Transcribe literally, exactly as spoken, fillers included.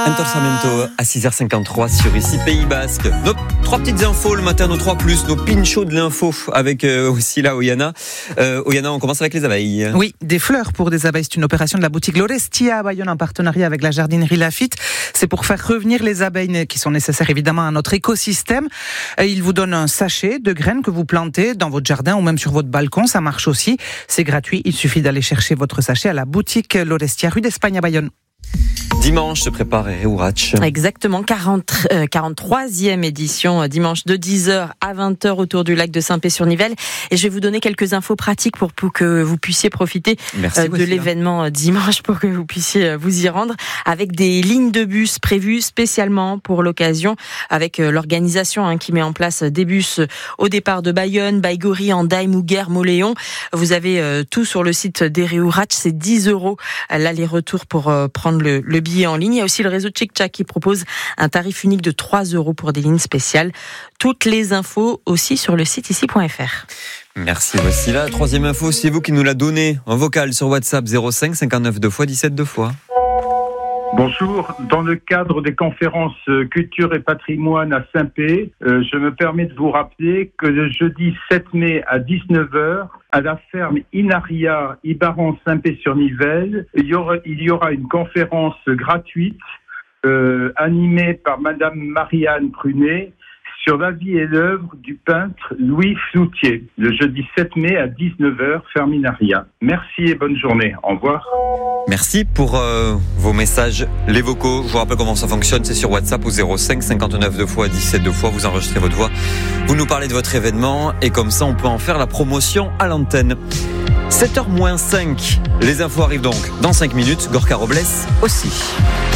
Entorsamento à six heures cinquante-trois sur ici Pays Basque. Nos trois petites infos le matin, nos trois plus, nos pinchos de l'info avec euh, aussi là Oyana. Euh, Oyana, on commence avec les abeilles. Oui, des fleurs pour des abeilles. C'est une opération de la boutique L'Orestia à Bayonne en partenariat avec la jardinerie Lafitte. C'est pour faire revenir les abeilles qui sont nécessaires évidemment à notre écosystème. Il vous donne un sachet de graines que vous plantez dans votre jardin ou même sur votre balcon. Ça marche aussi. C'est gratuit. Il suffit d'aller chercher votre sachet à la boutique L'Orestia, rue d'Espagne à Bayonne. Dimanche se prépare Réouratch. Exactement, quarante, euh, quarante-troisième édition, dimanche de dix heures à vingt heures autour du lac de Saint-Pé-sur-Nivelle. Et je vais vous donner quelques infos pratiques pour, pour que vous puissiez profiter Merci, euh, de l'événement dimanche, pour que vous puissiez vous y rendre, avec des lignes de bus prévues spécialement pour l'occasion, avec euh, l'organisation hein, qui met en place des bus au départ de Bayonne, Baïgori, Andaille, Mouguer, Moléon. Vous avez euh, tout sur le site des Réouratch, c'est dix euros l'aller-retour pour euh, prendre le, le billet en ligne. Il y a aussi le réseau Tchic-Tchac qui propose un tarif unique de trois euros pour des lignes spéciales. Toutes les infos aussi sur le site ici point f r. Merci, voici la troisième info, c'est vous qui nous l'a donné en vocal sur WhatsApp zéro cinq cinquante-neuf deux fois dix-sept deux fois. Bonjour, dans le cadre des conférences Culture et Patrimoine à Saint-Pé, euh, je me permets de vous rappeler que le jeudi sept mai à dix-neuf heures, à la ferme Inaria, Ibaran-Saint-Pé-sur-Nivelle, il y aura, il y aura une conférence gratuite euh, animée par Madame Marianne Prunet sur la vie et l'œuvre du peintre Louis Floutier, le jeudi sept mai à dix-neuf heures, ferme Inaria. Merci et bonne journée. Au revoir. Merci pour euh, vos messages, les vocaux. Je vous rappelle comment ça fonctionne, c'est sur WhatsApp au zéro cinq cinquante-neuf deux fois dix-sept deux fois. Vous enregistrez votre voix, vous nous parlez de votre événement et comme ça on peut en faire la promotion à l'antenne. sept heures moins cinq, les infos arrivent donc dans cinq minutes. Gorka Robles aussi.